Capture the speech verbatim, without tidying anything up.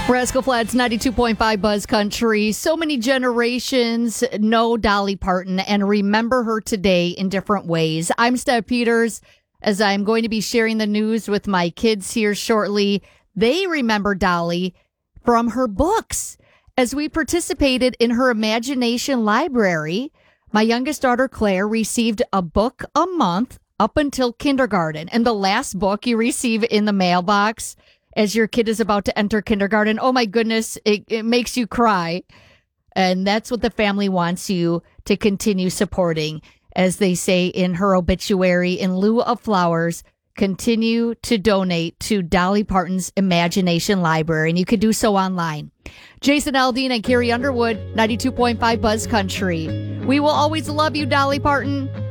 Rascal Flats ninety-two point five Buzz Country. So many generations know Dolly Parton and remember her today in different ways. I'm Steph Peters, as I'm going to be sharing the news with my kids here shortly. They remember Dolly from her books. As we participated in her imagination library, my youngest daughter, Claire, received a book a month up until kindergarten. And the last book you receive in the mailbox as your kid is about to enter kindergarten, oh my goodness, it, it makes you cry. And that's what the family wants you to continue supporting. As they say in her obituary, in lieu of flowers, continue to donate to Dolly Parton's Imagination Library. And you can do so online. Jason Aldean and Carrie Underwood, ninety-two point five Buzz Country. We will always love you, Dolly Parton.